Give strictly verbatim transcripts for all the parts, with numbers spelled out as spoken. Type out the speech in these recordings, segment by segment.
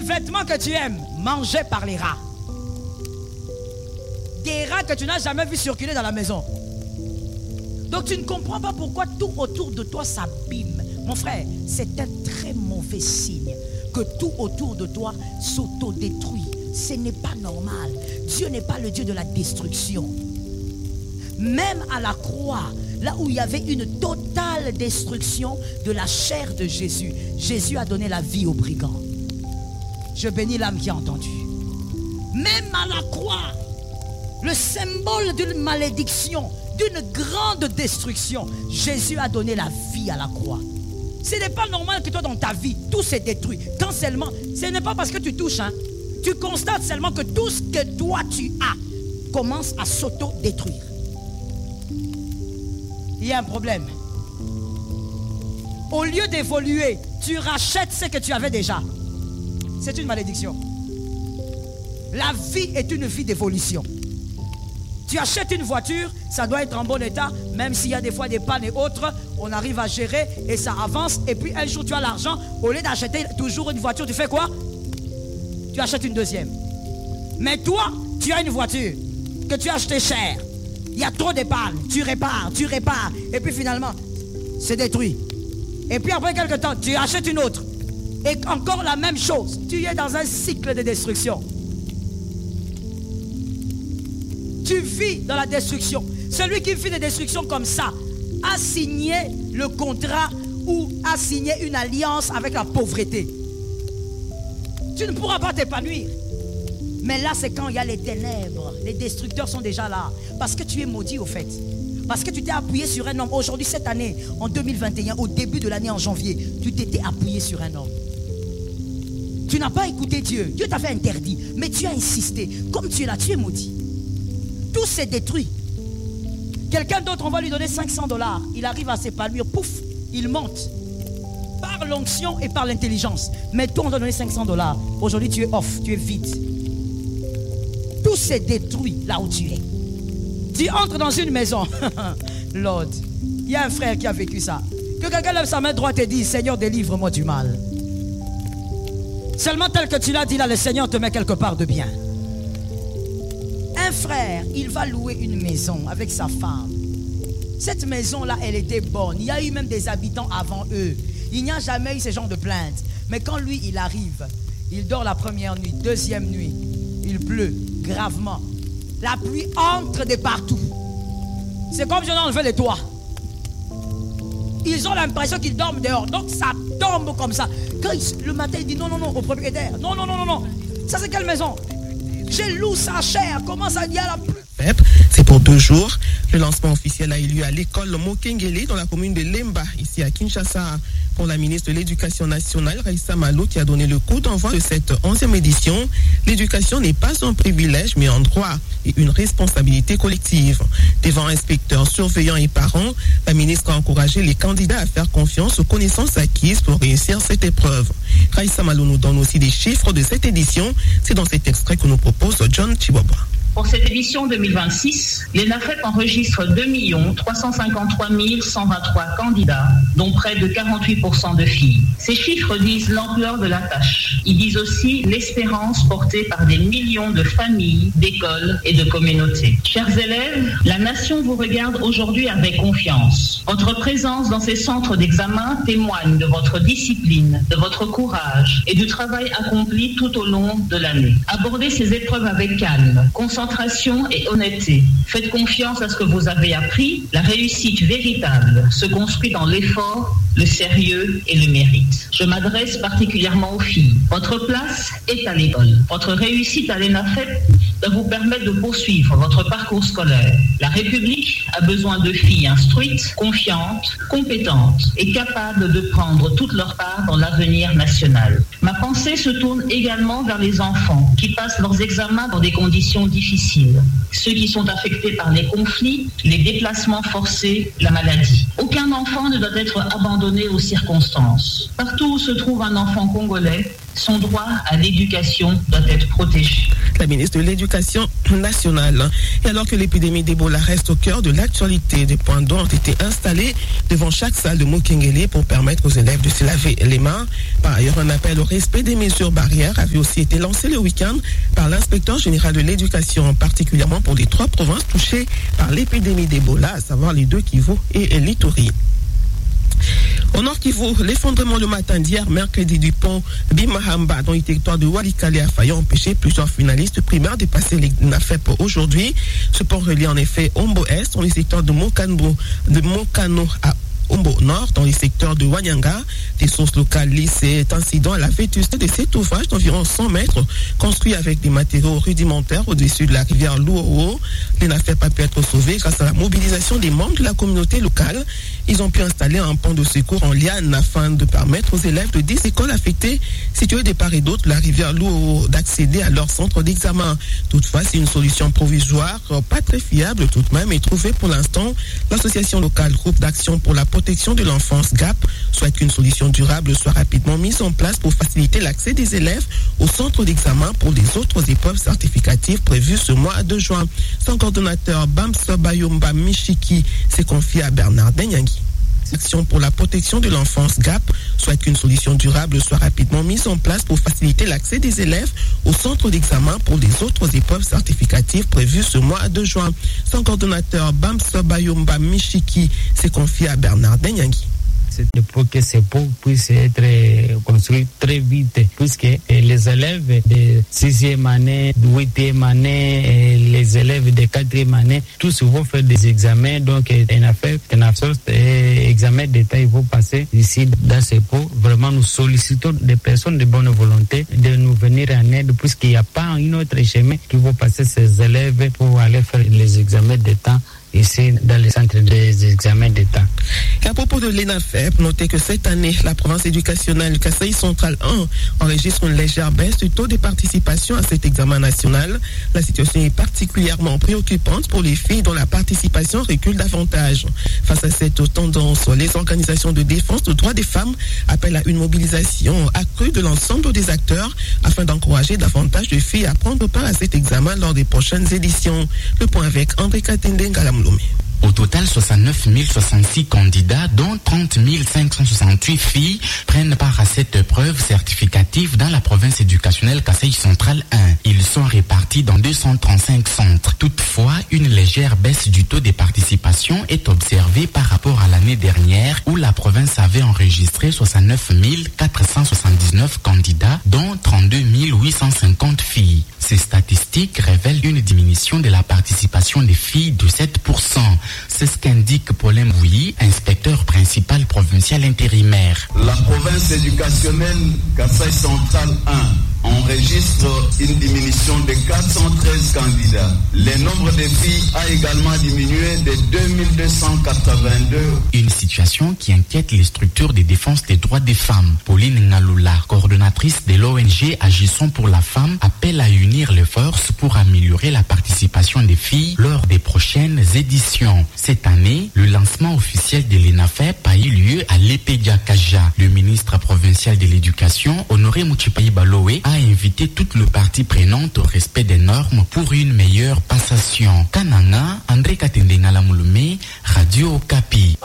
vêtements que tu aimes, mangés par les rats. Des rats que tu n'as jamais vu circuler dans la maison. Donc tu ne comprends pas pourquoi tout autour de toi s'abîme. Mon frère, c'est un très mauvais signe que tout autour de toi s'autodétruit. Ce n'est pas normal. Dieu n'est pas le Dieu de la destruction. Même à la croix, là où il y avait une totale destruction de la chair de Jésus, Jésus a donné la vie aux brigands. Je bénis l'âme qui a entendu. Même à la croix, le symbole d'une malédiction, d'une grande destruction, Jésus a donné la vie à la croix. Ce n'est pas normal que toi dans ta vie, tout s'est détruit. Quand seulement, ce n'est pas parce que tu touches, hein. Tu constates seulement que tout ce que toi tu as commence à s'auto-détruire. Il y a un problème. Au lieu d'évoluer, tu rachètes ce que tu avais déjà. C'est une malédiction. La vie est une vie d'évolution. Tu achètes une voiture, ça doit être en bon état, même s'il y a des fois des pannes et autres, on arrive à gérer et ça avance. Et puis un jour tu as l'argent, au lieu d'acheter toujours une voiture, tu fais quoi? Tu achètes une deuxième. Mais toi, tu as une voiture que tu as achetée cher. Il y a trop de pannes, tu répares, tu répares. Et puis finalement, c'est détruit. Et puis après quelques temps, tu achètes une autre. Et encore la même chose. Tu es dans un cycle de destruction. Tu vis dans la destruction. Celui qui vit des destructions comme ça a signé le contrat ou a signé une alliance avec la pauvreté. Tu ne pourras pas t'épanouir. Mais là, c'est quand il y a les ténèbres. Les destructeurs sont déjà là. Parce que tu es maudit au fait. Parce que tu t'es appuyé sur un homme. Aujourd'hui, cette année, en deux mille vingt et un, au début de l'année en janvier, tu t'étais appuyé sur un homme. Tu n'as pas écouté Dieu. Dieu t'a fait interdit. Mais tu as insisté. Comme tu es là, tu es maudit. Tout s'est détruit. Quelqu'un d'autre, on va lui donner cinq cents dollars. Il arrive à s'épanouir. Pouf, il monte. Par l'onction et par l'intelligence. Mais toi, on t'a donné cinq cents dollars. Aujourd'hui, tu es off. Tu es vide. Tout s'est détruit là où tu es. Tu entres dans une maison. Lord, il y a un frère qui a vécu ça. Que quelqu'un lève sa main droite et dise, Seigneur, délivre-moi du mal. Seulement tel que tu l'as dit là, le Seigneur te met quelque part de bien. Un frère, il va louer une maison avec sa femme. Cette maison-là, elle était bonne. Il y a eu même des habitants avant eux. Il n'y a jamais eu ce genre de plainte. Mais quand lui, il arrive, il dort la première nuit, deuxième nuit, il pleut gravement. La pluie entre de partout. C'est comme si on enlevait les toits. Ils ont l'impression qu'ils dorment dehors. Donc ça tombe comme ça. Quand il, le matin, il dit non, non, non, au propriétaire. Non, non, non, non, non. Ça, c'est quelle maison? J'ai loué sa chair. Comment ça dit à la pluie? C'est pour deux jours. Le lancement officiel a eu lieu à l'école Mokengele dans la commune de Lemba, ici à Kinshasa. Pour la ministre de l'Éducation nationale, Raissa Malo, qui a donné le coup d'envoi de cette onzième édition, l'éducation n'est pas un privilège, mais un droit et une responsabilité collective. Devant inspecteurs, surveillants et parents, la ministre a encouragé les candidats à faire confiance aux connaissances acquises pour réussir cette épreuve. Raissa Malo nous donne aussi des chiffres de cette édition. C'est dans cet extrait que nous propose John Chibwabwa. Pour cette édition deux mille vingt-six, l'ENAFEP enregistre deux millions trois cent cinquante-trois mille cent vingt-trois candidats, dont près de quarante-huit pour cent de filles. Ces chiffres disent l'ampleur de la tâche. Ils disent aussi l'espérance portée par des millions de familles, d'écoles et de communautés. Chers élèves, la nation vous regarde aujourd'hui avec confiance. Votre présence dans ces centres d'examen témoigne de votre discipline, de votre courage et du travail accompli tout au long de l'année. Abordez ces épreuves avec calme, concentration et honnêteté. Faites confiance à ce que vous avez appris. La réussite véritable se construit dans l'effort, le sérieux et le mérite. Je m'adresse particulièrement aux filles. Votre place est à l'école. Votre réussite à l'ENAFEP doit vous permettre de poursuivre votre parcours scolaire. La République a besoin de filles instruites, confiantes, compétentes et capables de prendre toute leur part dans l'avenir national. Ma pensée se tourne également vers les enfants qui passent leurs examens dans des conditions difficiles. Ceux qui sont affectés par les conflits, les déplacements forcés, la maladie. Aucun enfant ne doit être abandonné abandonnés aux circonstances. Partout où se trouve un enfant congolais, son droit à l'éducation doit être protégé. La ministre de l'Éducation nationale. Et alors que l'épidémie d'Ebola reste au cœur de l'actualité, des points d'eau ont été installés devant chaque salle de Mokengele pour permettre aux élèves de se laver les mains. Par ailleurs, un appel au respect des mesures barrières avait aussi été lancé le week-end par l'inspecteur général de l'Éducation, particulièrement pour les trois provinces touchées par l'épidémie d'Ebola, à savoir les deux Kivu et l'Ituri. Au Nord Kivu, l'effondrement le matin d'hier, mercredi, du pont Bimahamba dans le territoire de Walikale a failli empêcher plusieurs finalistes primaires de passer les N A F E P aujourd'hui. Ce pont relie en effet Ombo Est dans le secteur de Mokano, de Mokano à Ombo Nord, dans les secteurs de Wanyanga. Des sources locales lient cet incident à la vétusté de cet ouvrage d'environ cent mètres, construit avec des matériaux rudimentaires au-dessus de la rivière Luowo. Les N A F E P a pu être sauvés grâce à la mobilisation des membres de la communauté locale. Ils ont pu installer un pont de secours en liane afin de permettre aux élèves de dix écoles affectées, situées de part et d'autre de la rivière Luowo, d'accéder à leur centre d'examen. Toutefois, c'est une solution provisoire, pas très fiable tout de même, est trouvée pour l'instant. L'association locale Groupe d'Action pour la protection de l'enfance G A P souhaite qu'une solution durable soit rapidement mise en place pour faciliter l'accès des élèves au centre d'examen pour les autres épreuves certificatives prévues ce mois de juin. Son coordonnateur Bamsa Bayomba Michiki s'est confié à Bernard Denyangui. Action pour la protection de l'enfance G A P souhaite qu'une solution durable soit rapidement mise en place pour faciliter l'accès des élèves au centre d'examen pour les autres épreuves certificatives prévues ce mois de juin. Son coordonnateur Bamsa Bayomba Michiki s'est confié à Bernard Denyangui. Pour que ce pont puisse être construit très vite, puisque les élèves de sixième année, de huitième année, les élèves de quatrième année, tous vont faire des examens. Donc, on a fait une sorte d'examen d'État, ils vont passer ici dans ce pont. Vraiment, nous sollicitons des personnes de bonne volonté de nous venir en aide, puisqu'il n'y a pas un autre chemin qui vont passer ces élèves pour aller faire les examens d'État ici dans les centres des examens d'État. À propos de l'E N A F E P, notez que cette année, la province éducationnelle Kasaï Central un enregistre une légère baisse du taux de participation à cet examen national. La situation est particulièrement préoccupante pour les filles dont la participation recule davantage. Face à cette tendance, les organisations de défense des droits des femmes appellent à une mobilisation accrue de l'ensemble des acteurs afin d'encourager davantage de filles à prendre part à cet examen lors des prochaines éditions. Le point avec André Katende Ngalamlome. Au total, soixante-neuf mille soixante-six candidats, dont trente mille cinq cent soixante-huit filles, prennent part à cette épreuve certificative dans la province éducationnelle Kasaï Central un. Ils sont répartis dans deux cent trente-cinq centres. Toutefois, une légère baisse du taux de participation est observée par rapport à l'année dernière où la province avait enregistré soixante-neuf mille quatre cent soixante-dix-neuf candidats, dont trente-deux mille huit cent cinquante filles. Ces statistiques révèlent une diminution de la participation des filles de sept pour cent. C'est ce qu'indique Paulin Bouilly, inspecteur principal provincial intérimaire. La province éducationnelle Kasaï Central un enregistre une diminution de quatre cent treize candidats. Le nombre de filles a également diminué de deux mille deux cent quatre-vingt-deux. Une situation qui inquiète les structures de défense des droits des femmes. Pauline Ngalula, coordonnatrice de l'O N G Agissons pour la femme, appelle à unir les forces pour améliorer la participation des filles lors des prochaines éditions. Cette année, le lancement officiel de l'E N A F E P a eu lieu à Lepédia Kaja. Le ministre provincial de l'Éducation, Honoré Mouchipayi Baloé, a invité toutes les parties prenantes au respect des normes pour une meilleure passation. Kananga, André Katende Ngalamulume, Radio Okapi.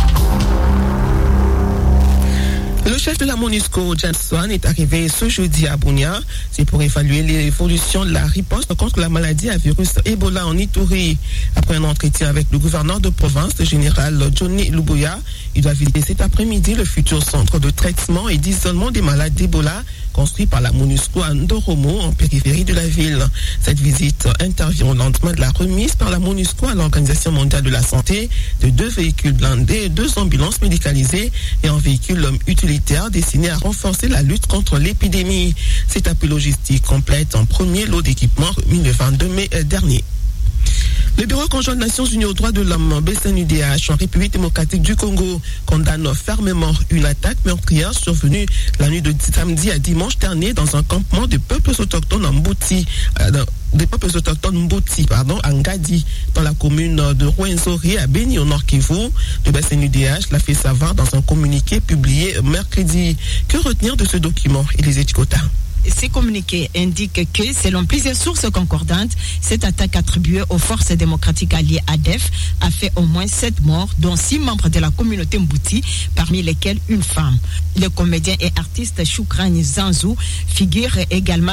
Le chef de la MONUSCO, James Swan, est arrivé ce jeudi à Bunia. C'est pour évaluer l'évolution de la riposte contre la maladie à virus Ebola en Ituri. Après un entretien avec le gouverneur de province, le général Johnny Luboya, il doit visiter cet après-midi le futur centre de traitement et d'isolement des malades d'Ebola construit par la MONUSCO à Ndoromo, en périphérie de la ville. Cette visite intervient au lendemain de la remise par la MONUSCO à l'Organisation mondiale de la santé de deux véhicules blindés, deux ambulances médicalisées et un véhicule utilitaire destiné à renforcer la lutte contre l'épidémie. Cet appui logistique complète un premier lot d'équipements remis le vingt-deux mai dernier. Le Bureau conjoint des Nations Unies aux droits de l'homme, B C N U D H, en République démocratique du Congo, condamne fermement une attaque meurtrière survenue la nuit de samedi à dimanche dernier dans un campement de peuples autochtones en Mbouti, euh, des peuples autochtones Mbouti, pardon, en Ngadi, dans la commune de Rwenzori à Beni, au Nord Kivu. Le B C N U D H l'a fait savoir dans un communiqué publié mercredi. Que retenir de ce document, Élisée Chikota? Ces communiqués indiquent que, selon plusieurs sources concordantes, cette attaque attribuée aux forces démocratiques alliées A D E F a fait au moins sept morts, dont six membres de la communauté Mbouti, parmi lesquels une femme. Le comédien et artiste Shoukrani Zanzou figure également